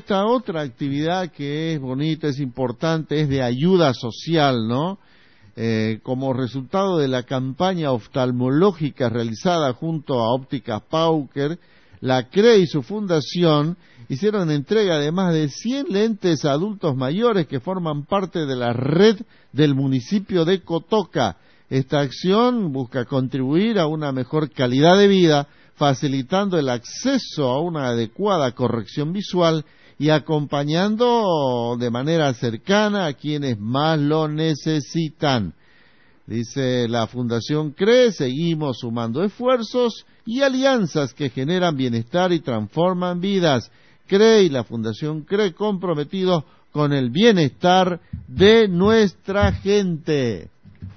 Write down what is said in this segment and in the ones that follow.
esta otra actividad que es bonita, es importante, es de ayuda social, ¿no? Como resultado de la campaña oftalmológica realizada junto a Ópticas Pauker, la CRE y su fundación hicieron entrega de más de 100 lentes a adultos mayores que forman parte de la red del municipio de Cotoca. Esta acción busca contribuir a una mejor calidad de vida, facilitando el acceso a una adecuada corrección visual y acompañando de manera cercana a quienes más lo necesitan. Dice la Fundación CRE, seguimos sumando esfuerzos y alianzas que generan bienestar y transforman vidas. CRE y la Fundación CRE comprometidos con el bienestar de nuestra gente.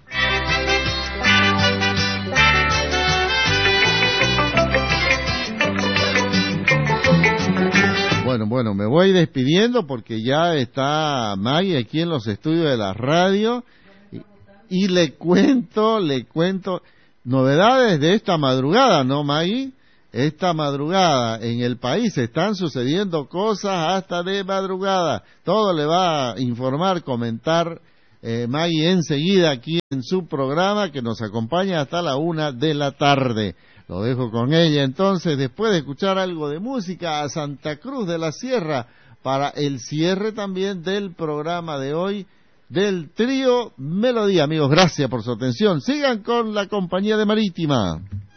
Bueno, me voy despidiendo porque ya está Maggie aquí en los estudios de la radio y le cuento novedades de esta madrugada, ¿no, Maggie? Esta madrugada en el país están sucediendo cosas hasta de madrugada. Todo le va a informar, comentar Maggie enseguida aquí en su programa que nos acompaña hasta la 1 de la tarde. Lo dejo con ella entonces, después de escuchar algo de música, a Santa Cruz de la Sierra, para el cierre también del programa de hoy, del trío Melodía. Amigos, gracias por su atención. Sigan con la compañía de Marítima.